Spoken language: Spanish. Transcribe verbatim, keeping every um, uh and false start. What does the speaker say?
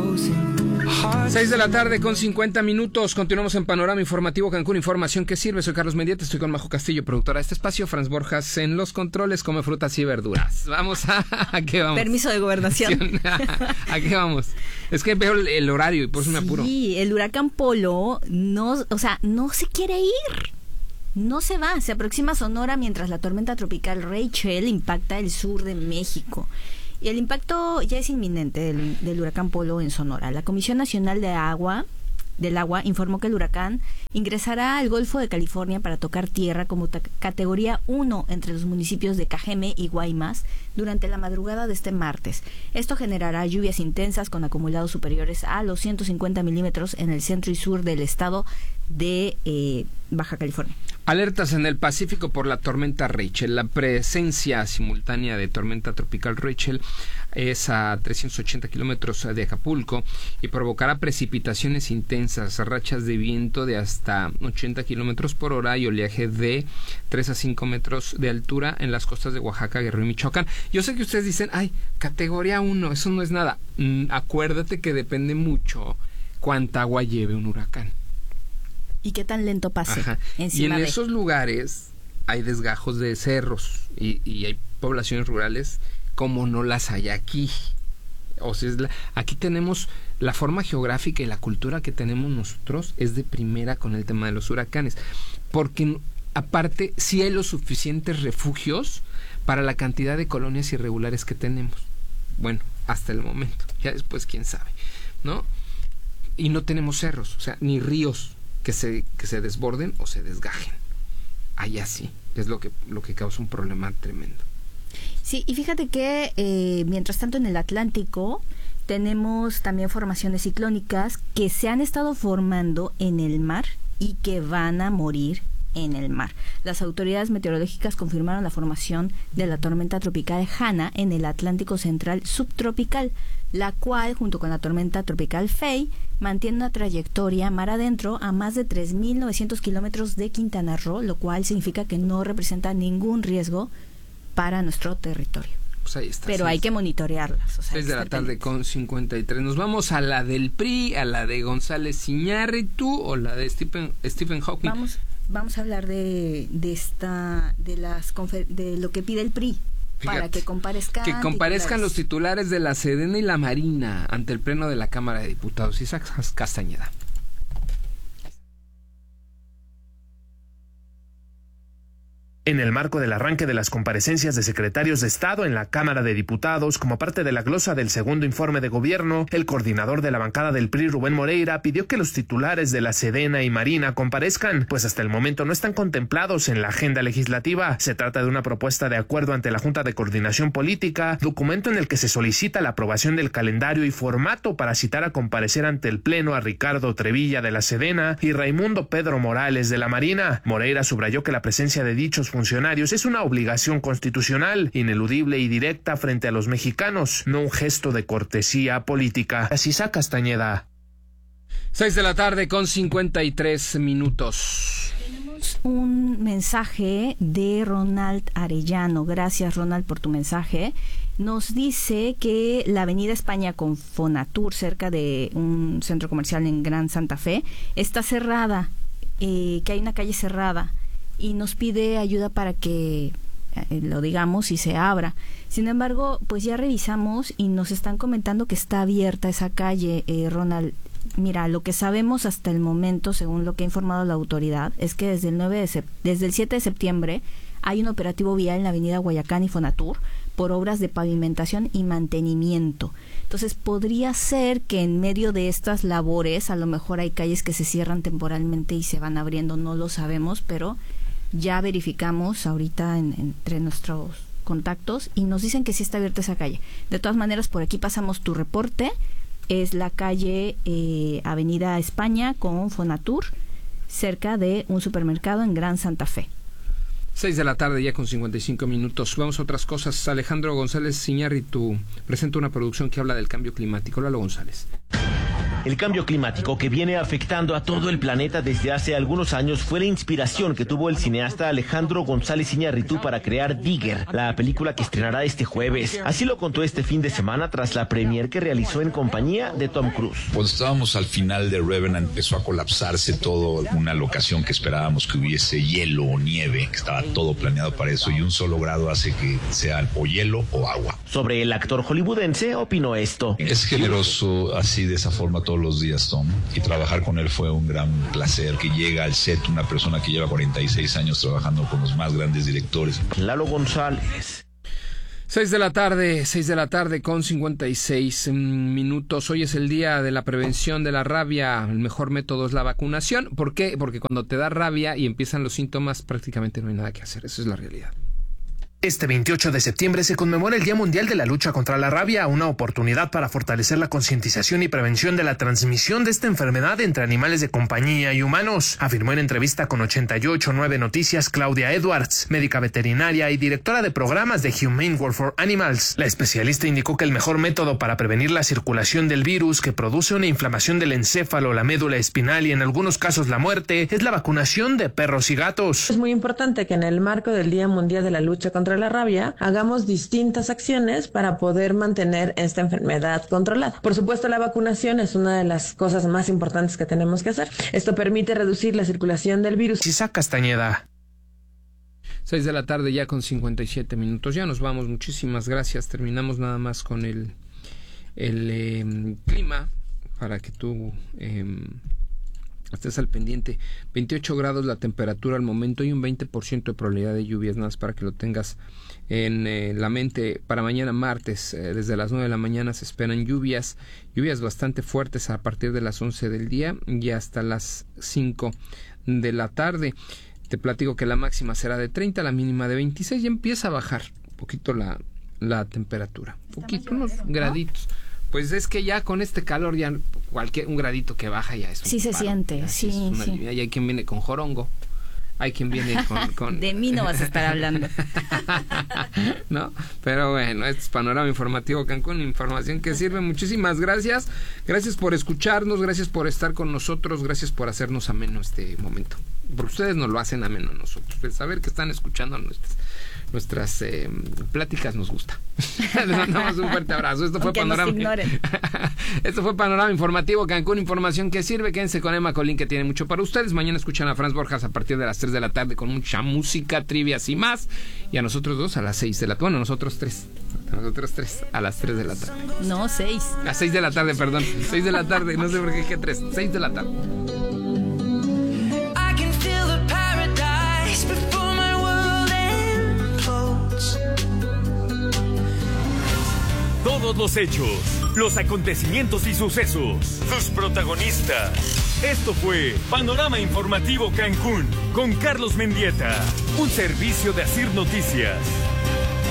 Seis de la tarde con cincuenta minutos. Continuamos en Panorama Informativo Cancún. Información que sirve. Soy Carlos Mendieta. Estoy con Majo Castillo, productora de este espacio. Franz Borjas en los controles. Come frutas y verduras. Vamos a... ¿A qué vamos? Permiso de gobernación. ¿A qué vamos? Es que veo el, el horario y por eso sí, me apuro. Sí, el huracán Polo no, o sea, no se quiere ir. No se va. Se aproxima a Sonora mientras la tormenta tropical Rachel impacta el sur de México. Y el impacto ya es inminente del, del huracán Polo en Sonora. La Comisión Nacional de Agua, del Agua informó que el huracán ingresará al Golfo de California para tocar tierra como ta- categoría uno entre los municipios de Cajeme y Guaymas durante la madrugada de este martes. Esto generará lluvias intensas con acumulados superiores a los ciento cincuenta milímetros en el centro y sur del estado de eh, Baja California. Alertas en el Pacífico por la tormenta Rachel. La presencia simultánea de tormenta tropical Rachel es a trescientos ochenta kilómetros de Acapulco y provocará precipitaciones intensas, rachas de viento de hasta ochenta kilómetros por hora y oleaje de tres a cinco metros de altura en las costas de Oaxaca, Guerrero y Michoacán. Yo sé que ustedes dicen, ay, categoría uno, eso no es nada. Mm, acuérdate que depende mucho cuánta agua lleve un huracán. ¿Y qué tan lento pase? Ajá. Y en de... esos lugares hay desgajos de cerros y, y hay poblaciones rurales como no las hay aquí. O sea, es la, aquí tenemos la forma geográfica y la cultura que tenemos nosotros es de primera con el tema de los huracanes. Porque aparte sí hay los suficientes refugios para la cantidad de colonias irregulares que tenemos. Bueno, hasta el momento. Ya después quién sabe, ¿no? Y no tenemos cerros, o sea, ni ríos que se que se desborden o se desgajen. Allá sí, es lo que lo que causa un problema tremendo. Sí, y fíjate que eh, mientras tanto en el Atlántico tenemos también formaciones ciclónicas que se han estado formando en el mar y que van a morir en el mar. Las autoridades meteorológicas confirmaron la formación de la tormenta tropical Hanna en el Atlántico Central subtropical, la cual, junto con la tormenta tropical Faye, mantiene una trayectoria mar adentro a más de tres mil novecientos kilómetros de Quintana Roo, lo cual significa que no representa ningún riesgo para nuestro territorio. Pues ahí está. Pero hay que monitorearlas. O sea, seis de la tarde con cincuenta y tres. Nos vamos a la del P R I, a la de González Iñárritu o la de Stephen, Stephen Hawking. Vamos, vamos a hablar de, de esta, de las confer- de lo que pide el P R I. Fíjate, para que comparezcan que comparezcan titulares. Los titulares de la Sedena y la Marina ante el Pleno de la Cámara de Diputados. Isaac Castañeda. En el marco del arranque de las comparecencias de secretarios de Estado en la Cámara de Diputados, como parte de la glosa del segundo informe de gobierno, el coordinador de la bancada del P R I, Rubén Moreira, pidió que los titulares de la Sedena y Marina comparezcan, pues hasta el momento no están contemplados en la agenda legislativa. Se trata de una propuesta de acuerdo ante la Junta de Coordinación Política, documento en el que se solicita la aprobación del calendario y formato para citar a comparecer ante el Pleno a Ricardo Trevilla de la Sedena y Raimundo Pedro Morales de la Marina. Moreira subrayó que la presencia de dichos funcionarios es una obligación constitucional, ineludible y directa frente a los mexicanos, no un gesto de cortesía política. Isaac Castañeda. Seis de la tarde con cincuenta y tres minutos. Tenemos un mensaje de Ronald Arellano. Gracias, Ronald, por tu mensaje. Nos dice que la Avenida España con Fonatur, cerca de un centro comercial en Gran Santa Fe, está cerrada, eh, que hay una calle cerrada, y nos pide ayuda para que eh, lo digamos y se abra. Sin embargo, pues ya revisamos y nos están comentando que está abierta esa calle, eh, Ronald. Mira, lo que sabemos hasta el momento, según lo que ha informado la autoridad, es que desde el nueve de sep- desde el siete de septiembre hay un operativo vial en la avenida Guayacán y Fonatur por obras de pavimentación y mantenimiento. Entonces, podría ser que en medio de estas labores, a lo mejor hay calles que se cierran temporalmente y se van abriendo, no lo sabemos, pero ya verificamos ahorita en, entre nuestros contactos y nos dicen que sí está abierta esa calle. De todas maneras, por aquí pasamos tu reporte. Es la calle eh, Avenida España con Fonatur, cerca de un supermercado en Gran Santa Fe. Seis de la tarde ya con cincuenta y cinco minutos. Vamos a otras cosas. Alejandro González Iñárritu presenta una producción que habla del cambio climático. Lalo González. El cambio climático que viene afectando a todo el planeta desde hace algunos años fue la inspiración que tuvo el cineasta Alejandro González Iñárritu para crear Digger, la película que estrenará este jueves. Así lo contó este fin de semana tras la premier que realizó en compañía de Tom Cruise. Cuando estábamos al final de Revenant empezó a colapsarse todo, una locación que esperábamos que hubiese hielo o nieve, que estaba todo planeado para eso, y un solo grado hace que sea o hielo o agua. Sobre el actor hollywoodense opinó esto. Es generoso así de esa forma todos los días, Tom, y trabajar con él fue un gran placer. Que llega al set una persona que lleva cuarenta y seis años trabajando con los más grandes directores. Lalo González. Seis de la tarde, seis de la tarde con cincuenta y seis minutos. Hoy es el día de la prevención de la rabia. El mejor método es la vacunación. ¿Por qué? Porque cuando te da rabia y empiezan los síntomas, prácticamente no hay nada que hacer. Esa es la realidad. Este veintiocho de septiembre se conmemora el Día Mundial de la Lucha contra la Rabia, una oportunidad para fortalecer la concientización y prevención de la transmisión de esta enfermedad entre animales de compañía y humanos, afirmó en entrevista con ochenta y ocho punto nueve Noticias Claudia Edwards, médica veterinaria y directora de programas de Humane World for Animals. La especialista indicó que el mejor método para prevenir la circulación del virus que produce una inflamación del encéfalo, la médula espinal y en algunos casos la muerte es la vacunación de perros y gatos. Es muy importante que en el marco del Día Mundial de la Lucha contra la rabia, hagamos distintas acciones para poder mantener esta enfermedad controlada. Por supuesto, la vacunación es una de las cosas más importantes que tenemos que hacer. Esto permite reducir la circulación del virus. Isaac Castañeda. Seis de la tarde ya con cincuenta y siete minutos. Ya nos vamos. Muchísimas gracias. Terminamos nada más con el, el eh, clima para que tú... Eh, estés al pendiente. veintiocho grados la temperatura al momento y un veinte por ciento de probabilidad de lluvias, nada más para que lo tengas en eh, la mente. Para mañana martes, eh, desde las nueve de la mañana se esperan lluvias, lluvias bastante fuertes a partir de las once del día y hasta las cinco de la tarde. Te platico que la máxima será de treinta, la mínima de veintiséis y empieza a bajar un poquito la, la temperatura. Un poquito, unos graditos. Pues es que ya con este calor ya cualquier un gradito que baja ya es un sí se paro, siente, sí, una, sí. Y hay quien viene con jorongo, hay quien viene con, con... De mí no vas a estar hablando. No, pero bueno, este es Panorama Informativo Cancún, información que sirve. Muchísimas gracias, gracias por escucharnos, gracias por estar con nosotros, gracias por hacernos ameno este momento, porque ustedes nos lo hacen ameno a nosotros, de saber que están escuchando nuestras nuestras eh, pláticas nos gusta. Les mandamos un fuerte abrazo. Esto fue Aunque Panorama. Esto fue Panorama Informativo Cancún, información que sirve. Quédense con Emma Colín, que tiene mucho para ustedes. Mañana escuchan a Franz Borjas a partir de las tres de la tarde con mucha música, trivias y más. Y a nosotros dos a las seis de la tarde. Bueno, nosotros tres. A nosotros tres a las tres de la tarde. No, seis. A seis de la tarde, perdón. seis de la tarde. No sé por qué dije tres. seis de la tarde. Todos los hechos, los acontecimientos y sucesos, sus protagonistas. Esto fue Panorama Informativo Cancún con Carlos Mendieta, un servicio de Asir Noticias.